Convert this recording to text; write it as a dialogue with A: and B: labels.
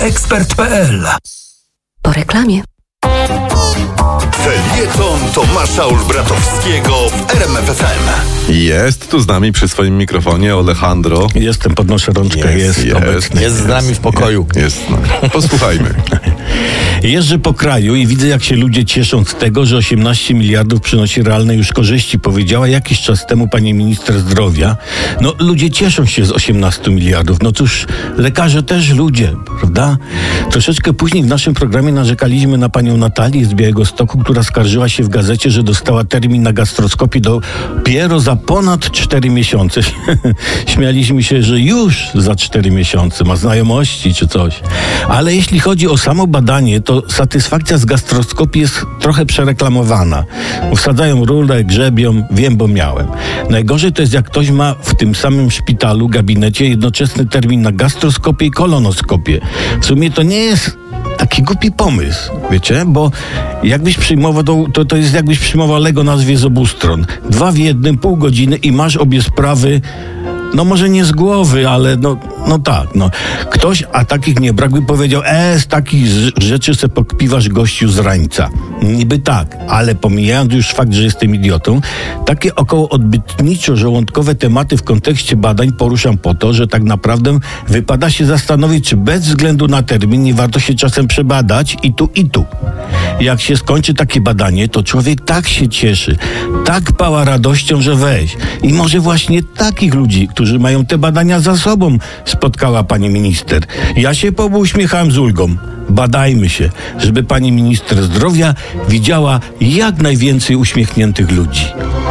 A: Ekspert.pl.
B: Po reklamie.
C: Felieton Tomasza Olbratowskiego w RMF FM.
D: Jest tu z nami przy swoim mikrofonie Alejandro.
E: Jestem, podnoszę rączkę, jest obecny.
F: Jest z nami w pokoju.
D: Jest. Posłuchajmy.
E: Jeżdżę po kraju i widzę, jak się ludzie cieszą z tego, że 18 miliardów przynosi realne już korzyści. Powiedziała jakiś czas temu pani minister zdrowia. No, ludzie cieszą się z 18 miliardów. No cóż, lekarze też ludzie, prawda? Troszeczkę później w naszym programie narzekaliśmy na panią Natalię z Białegostoku, która skarżyła się w gazecie, że dostała termin na gastroskopię dopiero za ponad 4 miesiące. Śmialiśmy się, że już za 4 miesiące ma znajomości czy coś. Ale jeśli chodzi o samo badanie, to satysfakcja z gastroskopii jest trochę przereklamowana. Wsadzają rurę, grzebią, wiem, bo miałem. Najgorzej to jest, jak ktoś ma w tym samym szpitalu, gabinecie jednoczesny termin na gastroskopię i kolonoskopię. W sumie to nie jest taki głupi pomysł, wiecie? Bo jakbyś przyjmował, to jest jakbyś przyjmował Lego nazwie z obu stron. 2 w 1, pół godziny i masz obie sprawy. No może nie z głowy, ale no tak. Ktoś, a takich nie brak, by powiedział, z takich rzeczy se pokpiwasz gościu z rańca. Niby tak, ale pomijając już fakt, że jestem idiotą, takie około odbytniczo-żołądkowe tematy w kontekście badań poruszam po to, że tak naprawdę wypada się zastanowić, czy bez względu na termin nie warto się czasem przebadać i tu. Jak się skończy takie badanie, to człowiek tak się cieszy, tak pała radością, że weź. I może właśnie takich ludzi, którzy mają te badania za sobą, spotkała pani minister. Ja się uśmiechałem z ulgą. Badajmy się, żeby pani minister zdrowia widziała jak najwięcej uśmiechniętych ludzi.